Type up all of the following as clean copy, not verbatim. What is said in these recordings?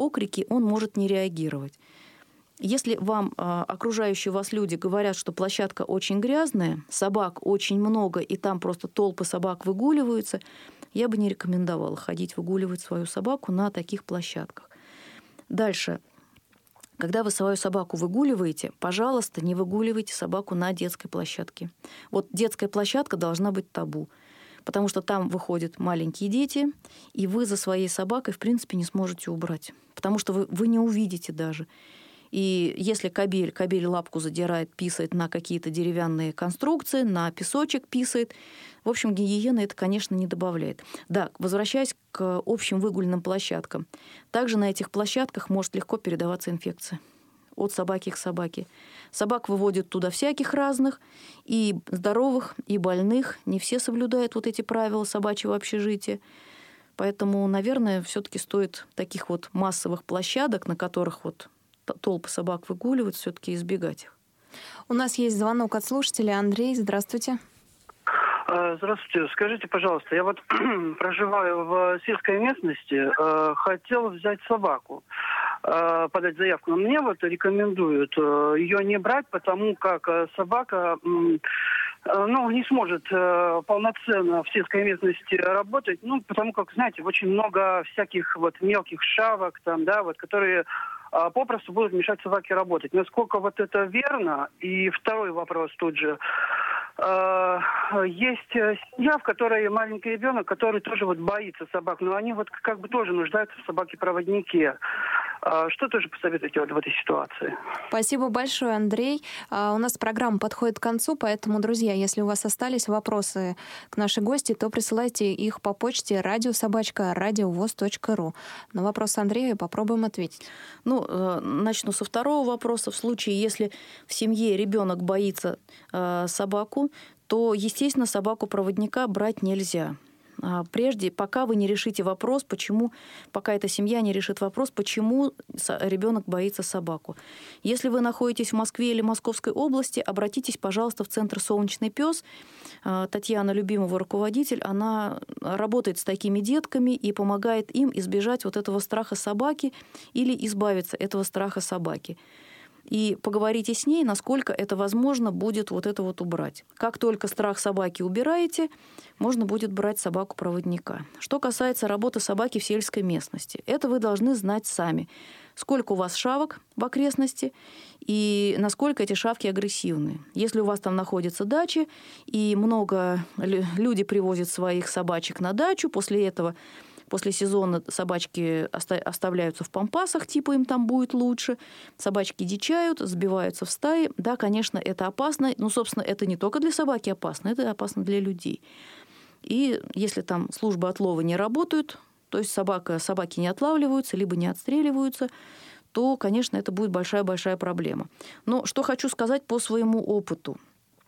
окрики, он может не реагировать. Если вам окружающие вас люди говорят, что площадка очень грязная, собак очень много, и там просто толпы собак выгуливаются, я бы не рекомендовала ходить выгуливать свою собаку на таких площадках. Дальше. Когда вы свою собаку выгуливаете, пожалуйста, не выгуливайте собаку на детской площадке. Вот детская площадка должна быть табу, потому что там выходят маленькие дети, и вы за своей собакой, в принципе, не сможете убрать, потому что вы не увидите даже. И если кобель лапку задирает, писает на какие-то деревянные конструкции, на песочек писает, в общем, гигиены это, конечно, не добавляет. Да, возвращаясь к общим выгульным площадкам. Также на этих площадках может легко передаваться инфекция от собаки к собаке. Собак выводят туда всяких разных, и здоровых, и больных. Не все соблюдают вот эти правила собачьего общежития. Поэтому, наверное, все-таки стоит таких вот массовых площадок, на которых вот толпы собак выгуливают, все-таки избегать их. У нас есть звонок от слушателя. Андрей, здравствуйте. Здравствуйте. Скажите, пожалуйста, я вот проживаю в сельской местности, хотел взять собаку, подать заявку, но мне вот рекомендуют ее не брать, потому как собака не сможет полноценно в сельской местности работать, потому как, знаете, очень много всяких вот мелких шавок там, да, вот, которые попросту будут мешать собаке работать. Насколько вот это верно? И второй вопрос тут же. Есть семья, в которой маленький ребенок, который тоже вот боится собак, но они вот как бы тоже нуждаются в собаке-проводнике. Что тоже посоветуете вот в этой ситуации? Спасибо большое, Андрей. У нас программа подходит к концу, поэтому, друзья, если у вас остались вопросы к нашей гости, то присылайте их по почте radio@radiovoz.ru. На вопрос Андрея попробуем ответить. Начну со второго вопроса. В случае, если в семье ребенок боится собаку, то, естественно, собаку-проводника брать нельзя. Прежде, пока вы не решите вопрос, пока эта семья не решит вопрос, почему ребенок боится собаку. Если вы находитесь в Москве или Московской области, обратитесь, пожалуйста, в центр «Солнечный пес». Татьяна, любимого руководитель, она работает с такими детками и помогает им избежать вот этого страха собаки или избавиться от этого страха собаки. И поговорите с ней, насколько это возможно будет вот это вот убрать. Как только страх собаки убираете, можно будет брать собаку-проводника. Что касается работы собаки в сельской местности, это вы должны знать сами. Сколько у вас шавок в окрестности и насколько эти шавки агрессивны. Если у вас там находятся дачи, и много люди привозят своих собачек на дачу, после сезона собачки оставляются в пампасах, типа им там будет лучше. Собачки дичают, сбиваются в стаи. Да, конечно, это опасно. Собственно, это не только для собаки опасно, это опасно для людей. И если там службы отлова не работают, то есть собаки не отлавливаются, либо не отстреливаются, то, конечно, это будет большая-большая проблема. Но что хочу сказать по своему опыту.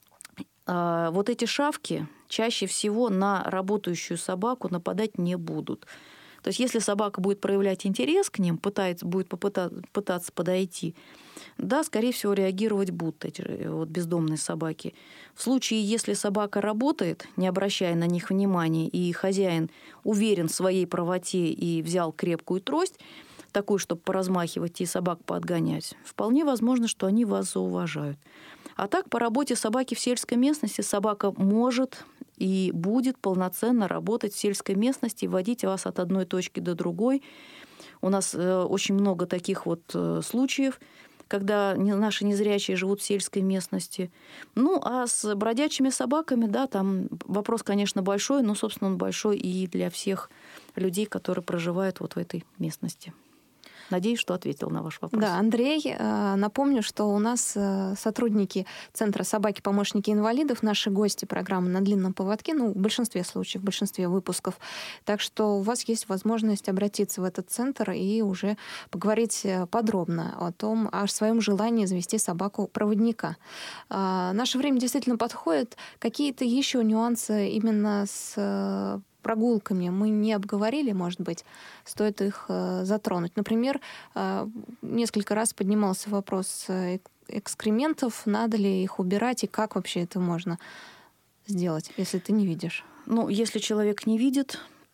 Вот эти шавки чаще всего на работающую собаку нападать не будут. То есть если собака будет проявлять интерес к ним, будет пытаться подойти, да, скорее всего, реагировать будут эти вот бездомные собаки. В случае, если собака работает, не обращая на них внимания, и хозяин уверен в своей правоте и взял крепкую трость, такую, чтобы поразмахивать и собак поотгонять, вполне возможно, что они вас зауважают. А так, по работе собаки в сельской местности собака может и будет полноценно работать в сельской местности, водить вас от одной точки до другой. У нас очень много таких вот случаев, когда наши незрячие живут в сельской местности. А с бродячими собаками, да, там вопрос, конечно, большой, но, собственно, он большой и для всех людей, которые проживают вот в этой местности. Надеюсь, что ответил на ваш вопрос. Да, Андрей, напомню, что у нас сотрудники Центра «Собаки-помощники инвалидов», наши гости программы «На длинном поводке», в большинстве случаев, в большинстве выпусков. Так что у вас есть возможность обратиться в этот центр и уже поговорить подробно о своем желании завести собаку-проводника. Наше время действительно подходит. Какие-то еще нюансы именно с прогулками мы не обговорили, может быть, стоит их затронуть. Например, несколько раз поднимался вопрос экскрементов, надо ли их убирать и как вообще это можно сделать, если ты не видишь. Если человек не видит,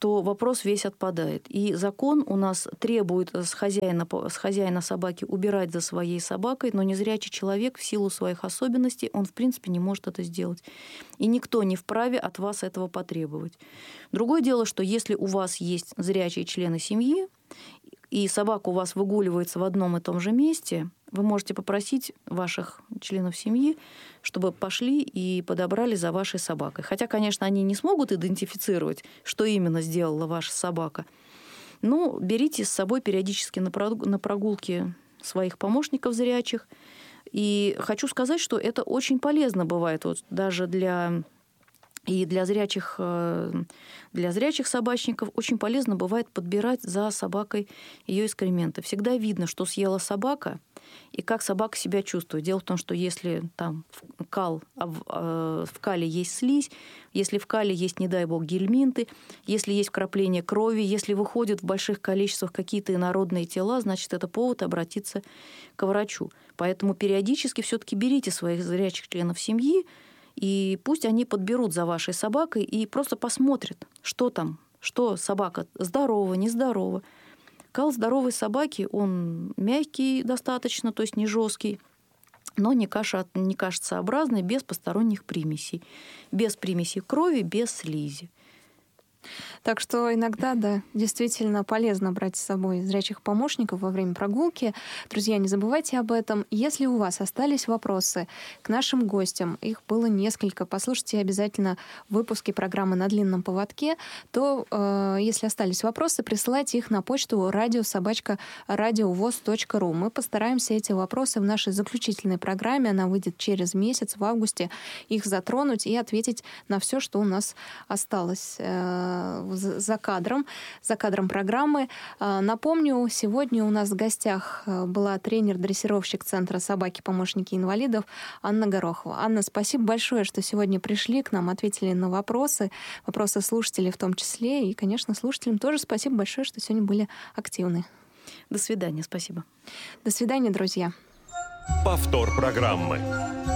то вопрос весь отпадает. И закон у нас требует с хозяина собаки убирать за своей собакой, но незрячий человек в силу своих особенностей, он в принципе не может это сделать. И никто не вправе от вас этого потребовать. Другое дело, что если у вас есть зрячие члены семьи, и собака у вас выгуливается в одном и том же месте, вы можете попросить ваших членов семьи, чтобы пошли и подобрали за вашей собакой. Хотя, конечно, они не смогут идентифицировать, что именно сделала ваша собака. Но берите с собой периодически на прогулки своих помощников зрячих. И хочу сказать, что это очень полезно бывает вот даже для зрячих собачников очень полезно бывает подбирать за собакой ее экскременты. Всегда видно, что съела собака и как собака себя чувствует. Дело в том, что если там кал, в кале есть слизь, если в кале есть, не дай бог, гельминты, если есть вкрапление крови, если выходят в больших количествах какие-то инородные тела, значит, это повод обратиться к врачу. Поэтому периодически все-таки берите своих зрячих членов семьи, и пусть они подберут за вашей собакой и просто посмотрят, что там, что собака здорова, нездорова. Кал здоровой собаки, он мягкий достаточно, то есть не жесткий, но не кашицеобразный, без посторонних примесей. Без примесей крови, без слизи. Так что иногда, да, действительно полезно брать с собой зрячих помощников во время прогулки. Друзья, не забывайте об этом. Если у вас остались вопросы к нашим гостям, их было несколько, послушайте обязательно выпуски программы «На длинном поводке», то, если остались вопросы, присылайте их на почту radio@radiovos.ru. Мы постараемся эти вопросы в нашей заключительной программе, она выйдет через месяц, в августе, их затронуть и ответить на все, что у нас осталось за кадром программы. Напомню, сегодня у нас в гостях была тренер-дрессировщик Центра «Собаки-помощники инвалидов» Анна Горохова. Анна, спасибо большое, что сегодня пришли к нам, ответили на вопросы слушателей в том числе. И, конечно, слушателям тоже спасибо большое, что сегодня были активны. До свидания, спасибо. До свидания, друзья. Повтор программы.